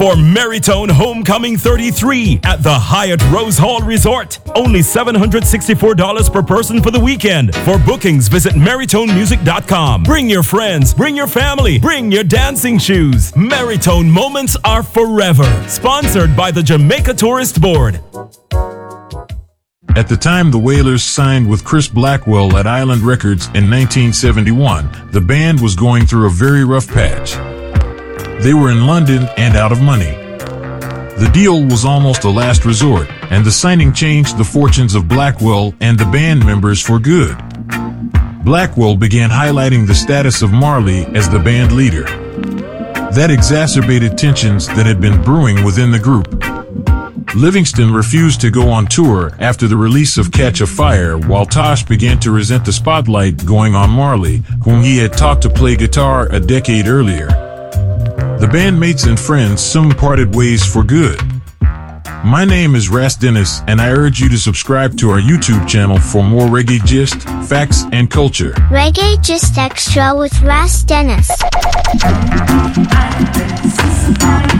for Maritone Homecoming 33 at the Hyatt Rose Hall Resort. Only $764 per person for the weekend. For bookings, visit MaritoneMusic.com. Bring your friends, bring your family, bring your dancing shoes. Maritone moments are forever. Sponsored by the Jamaica Tourist Board. At the time the Wailers signed with Chris Blackwell at Island Records in 1971, the band was going through a very rough patch. They were in London and out of money. The deal was almost a last resort, and the signing changed the fortunes of Blackwell and the band members for good. Blackwell began highlighting the status of Marley as the band leader. That exacerbated tensions that had been brewing within the group. Livingston refused to go on tour after the release of Catch a Fire, while Tosh began to resent the spotlight going on Marley, whom he had taught to play guitar a decade earlier. The bandmates and friends soon parted ways for good. My name is Ras Dennis, and I urge you to subscribe to our YouTube channel for more reggae gist, facts, and culture. Reggae Gist Extra with Ras Dennis.